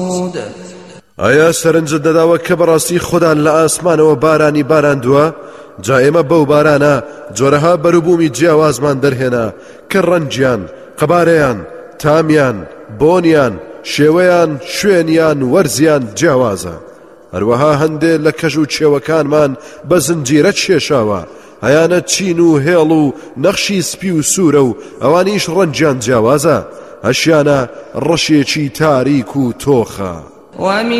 ئایا سەرنجت دەداوە کە بەڕاستی خوددان لە ئاسمانەوە بارانی باراندووە؟ جا ئێمە بەو بارانە جۆرەها بەروبوومی جیاوازمان دەرهێنا کە ڕەنگیان، قەبارەیان، تامیان، بۆنیان، شێوەیان، شوێنیان، وەرزیان جیاوازە. هەروەها هەندێک لە کەژ و چێوەکانمان بە زنجیرە کێشاوە، هەیانە چین و هێڵ و نەخشی سپی و سوورە و ئەوانیش ڕەنگیان جیاوازە، هەشیانە ڕەشێکی تاریک و تۆخە.